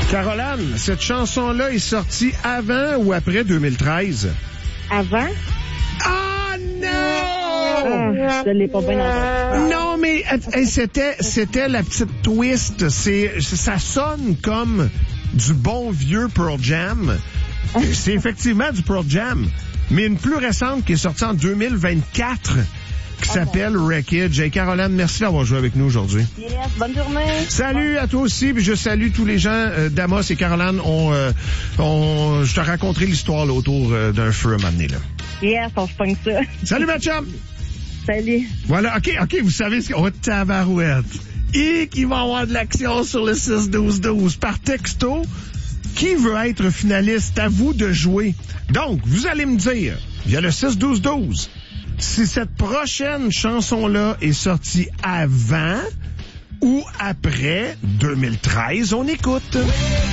Caroline, cette chanson-là est sortie avant ou après 2013? Avant? Ah non! Je l'ai pas bien entendu. Non, mais c'était la petite twist. Ça sonne comme du bon vieux Pearl Jam. C'est effectivement du Pearl Jam, mais une plus récente qui est sortie en 2024 qui s'appelle Wreckage. Hey, Caroline, merci d'avoir joué avec nous aujourd'hui. Yes, bonne journée. Salut à toi aussi, puis je salue tous les gens d'Amos et Caroline. Je te raconterai l'histoire là, autour d'un feu à m'amener là. Yes, on se pogne ça. Salut ma chum! Salut. Voilà, OK, vous savez ce qu'on va tabarouette. Et qu'il va y avoir de l'action sur le 6-12-12 par texto. Qui veut être finaliste? À vous de jouer. Donc, vous allez me dire, il y a le 6-12-12. Si cette prochaine chanson-là est sortie avant ou après 2013, on écoute.